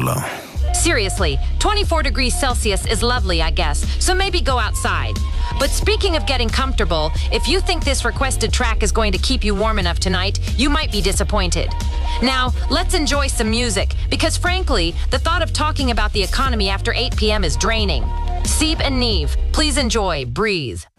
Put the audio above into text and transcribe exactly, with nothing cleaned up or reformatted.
low. Seriously, twenty-four degrees Celsius is lovely, I guess, so maybe go outside. But speaking of getting comfortable, if you think this requested track is going to keep you warm enough tonight, you might be disappointed. Now, let's enjoy some music, because frankly, the thought of talking about the economy after eight p m is draining. Seb and Neve, please enjoy Breathe.